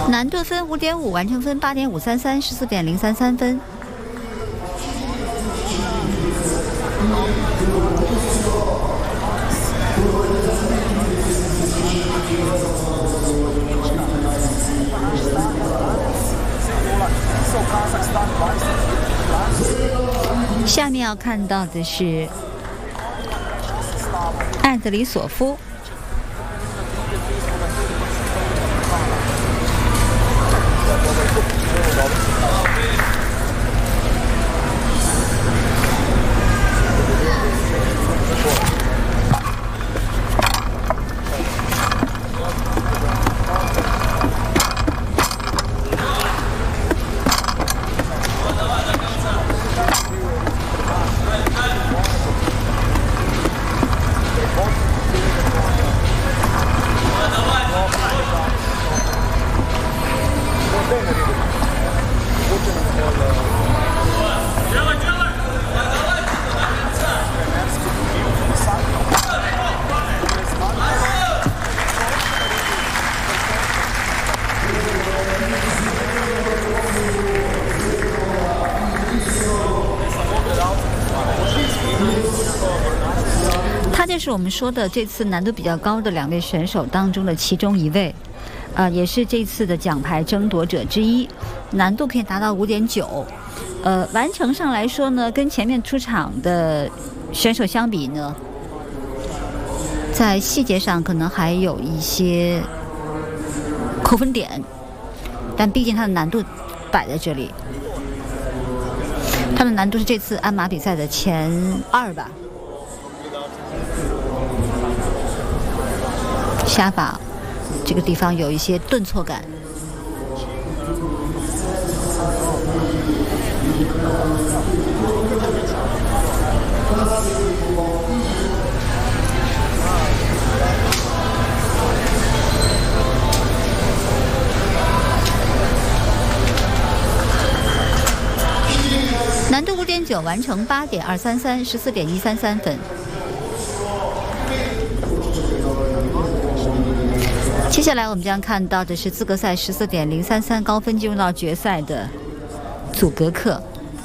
难度分5.5，完成分8.533， 14.033分。下面要看到的是艾德里索夫。他就是我们说的这次难度比较高的2位选手当中的其中一位，也是这次的奖牌争夺者之一，难度可以达到5.9。完成上来说呢，跟前面出场的选手相比呢，在细节上可能还有一些扣分点，但毕竟它的难度摆在这里，它的难度是这次鞍马比赛的前2吧。下法这个地方有一些顿挫感。难度5.9，完成8.233， 14.133分。接下来我们将看到的是资格赛14.033高分进入到决赛的祖格克。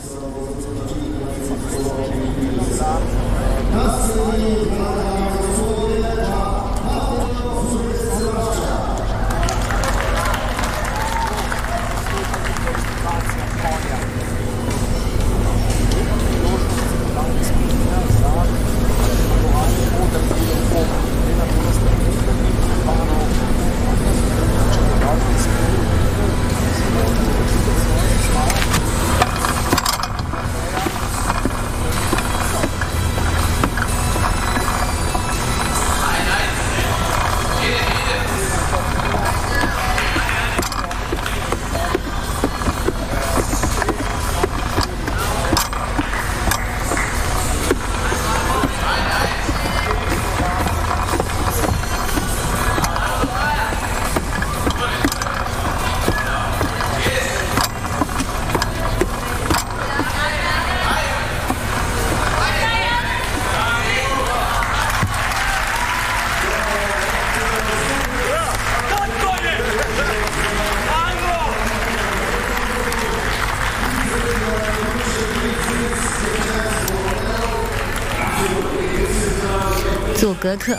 祖格克，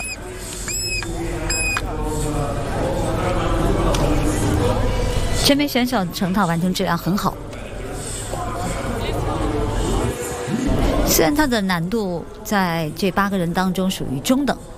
这名选手成套完成质量很好，虽然他的难度在这8个人当中属于中等。